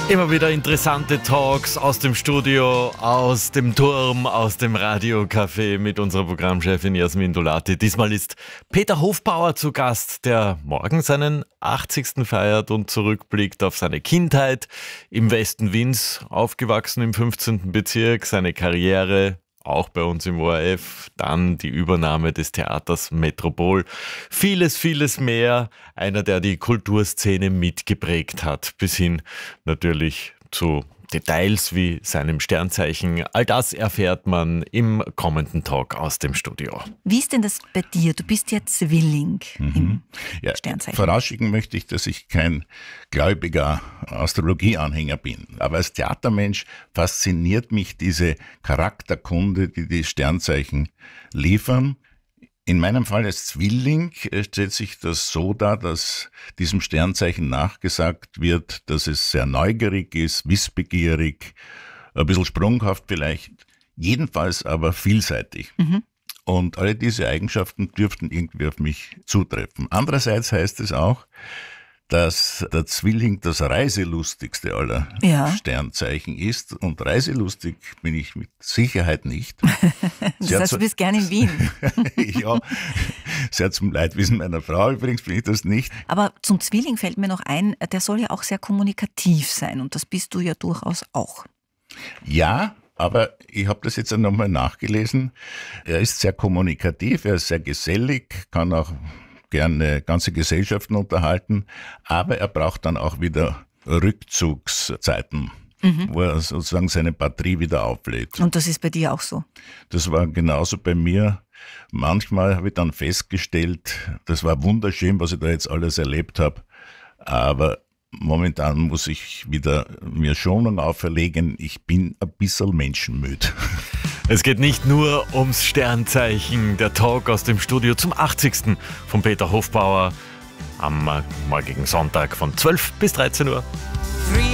Immer wieder interessante Talks aus dem Studio, aus dem Turm, aus dem Radiocafé mit unserer Programmchefin Jasmin Dolati. Diesmal ist Peter Hofbauer zu Gast, der morgen seinen 80. feiert und zurückblickt auf seine Kindheit im Westen Wiens, aufgewachsen im 15. Bezirk, seine Karriere auch bei uns im ORF, dann die Übernahme des Theaters Metropol. Vieles, vieles mehr. Einer, der die Kulturszene mitgeprägt hat, bis hin natürlich zu Details wie seinem Sternzeichen. All das erfährt man im kommenden Talk aus dem Studio. Wie ist denn das bei dir? Du bist ja Zwilling im Sternzeichen. Vorausschicken möchte ich, dass ich kein gläubiger Astrologieanhänger bin. Aber als Theatermensch fasziniert mich diese Charakterkunde, die die Sternzeichen liefern. In meinem Fall als Zwilling stellt sich das so dar, dass diesem Sternzeichen nachgesagt wird, dass es sehr neugierig ist, wissbegierig, ein bisschen sprunghaft vielleicht, jedenfalls aber vielseitig. Und alle diese Eigenschaften dürften irgendwie auf mich zutreffen. Andererseits heißt es auch, dass der Zwilling das reiselustigste aller Sternzeichen ist. Und reiselustig bin ich mit Sicherheit nicht. Das heißt, du bist gerne in Wien. Ja, sehr zum Leidwesen meiner Frau übrigens bin ich das nicht. Aber zum Zwilling fällt mir noch ein, der soll ja auch sehr kommunikativ sein. Und das bist du ja durchaus auch. Ja, aber ich habe das jetzt nochmal nachgelesen. Er ist sehr kommunikativ, er ist sehr gesellig, kann auch gerne ganze Gesellschaften unterhalten, aber er braucht dann auch wieder Rückzugszeiten, wo er sozusagen seine Batterie wieder auflädt. Und das ist bei dir auch so? Das war genauso bei mir. Manchmal habe ich dann festgestellt, das war wunderschön, was ich da jetzt alles erlebt habe, aber momentan muss ich wieder mir Schonung auferlegen. Ich bin ein bisschen menschenmüde. Es geht nicht nur ums Sternzeichen. Der Talk aus dem Studio zum 80. von Peter Hofbauer am morgigen Sonntag von 12 bis 13 Uhr.